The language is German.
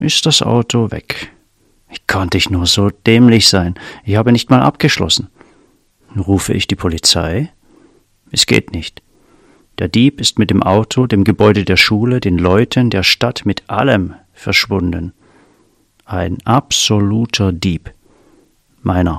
ist das Auto weg. Wie konnte ich nur so dämlich sein? Ich habe nicht mal abgeschlossen. Rufe ich die Polizei? Es geht nicht. Der Dieb ist mit dem Auto, dem Gebäude der Schule, den Leuten, der Stadt, mit allem verschwunden. Ein absoluter Dieb. Meiner.